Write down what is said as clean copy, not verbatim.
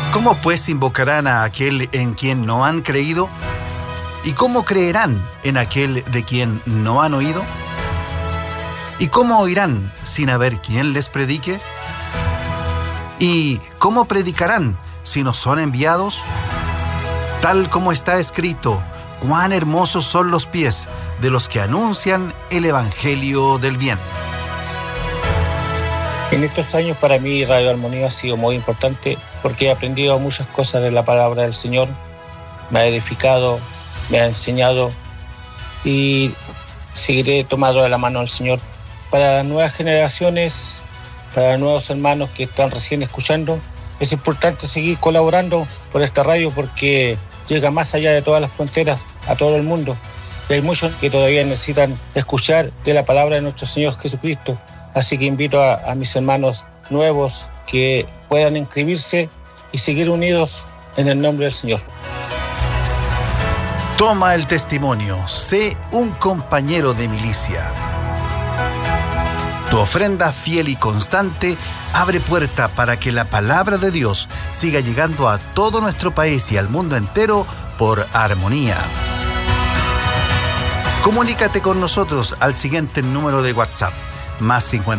¿Cómo pues invocarán a aquel en quien no han creído? ¿Y cómo creerán en aquel de quien no han oído? ¿Y cómo oirán sin haber quien les predique? ¿Y cómo predicarán si no son enviados? Tal como está escrito, cuán hermosos son los pies de los que anuncian el evangelio del bien. En estos años para mí Radio Armonía ha sido muy importante porque he aprendido muchas cosas de la palabra del Señor, me ha edificado, me ha enseñado y seguiré tomado de la mano del Señor. Para las nuevas generaciones, para los nuevos hermanos que están recién escuchando, es importante seguir colaborando por esta radio porque llega más allá de todas las fronteras, a todo el mundo. Y hay muchos que todavía necesitan escuchar de la palabra de nuestro Señor Jesucristo. Así que invito a mis hermanos nuevos que puedan inscribirse y seguir unidos en el nombre del Señor. Toma el testimonio, sé un compañero de milicia. Tu ofrenda fiel y constante abre puerta para que la palabra de Dios siga llegando a todo nuestro país y al mundo entero por Armonía. Comunícate con nosotros al siguiente número de WhatsApp, +50